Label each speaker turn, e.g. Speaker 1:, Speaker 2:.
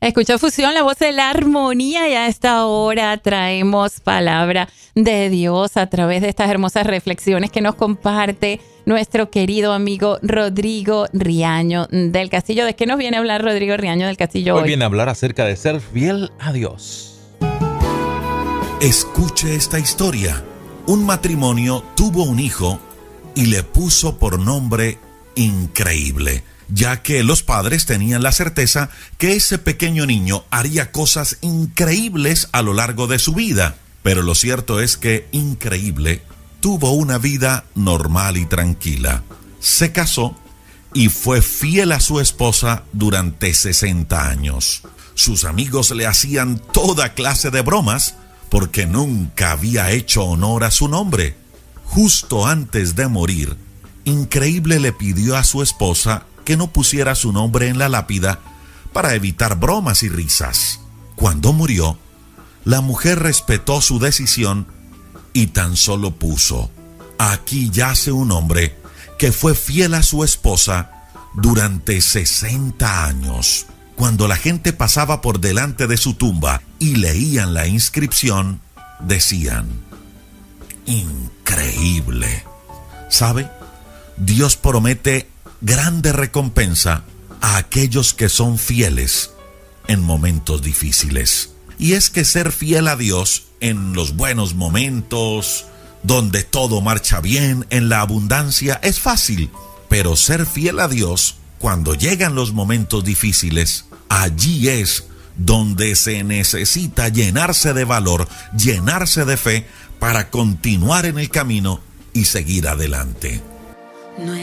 Speaker 1: Escucha Fusión, la voz de la armonía, y a esta hora traemos palabra de Dios a través de estas hermosas reflexiones que nos comparte nuestro querido amigo Rodrigo Riaño del Castillo. ¿De qué nos viene a hablar Rodrigo Riaño del Castillo hoy?
Speaker 2: Hoy viene a hablar acerca de ser fiel a Dios.
Speaker 3: Escuche esta historia. Un matrimonio tuvo un hijo y le puso por nombre Increíble, ya que los padres tenían la certeza que ese pequeño niño haría cosas increíbles a lo largo de su vida. Pero lo cierto es que Increíble tuvo una vida normal y tranquila. Se casó y fue fiel a su esposa durante 60 años. Sus amigos le hacían toda clase de bromas porque nunca había hecho honor a su nombre. Justo antes de morir, Increíble le pidió a su esposa que no pusiera su nombre en la lápida para evitar bromas y risas. Cuando murió, la mujer respetó su decisión y tan solo puso: aquí yace un hombre que fue fiel a su esposa durante 60 años. Cuando la gente pasaba por delante de su tumba y leían la inscripción, decían: Increíble. ¿Sabe? Dios promete grande recompensa a aquellos que son fieles en momentos difíciles. Y es que ser fiel a Dios en los buenos momentos, donde todo marcha bien, en la abundancia, es fácil. Pero ser fiel a Dios cuando llegan los momentos difíciles, allí es donde se necesita llenarse de valor, llenarse de fe para continuar en el camino y seguir adelante.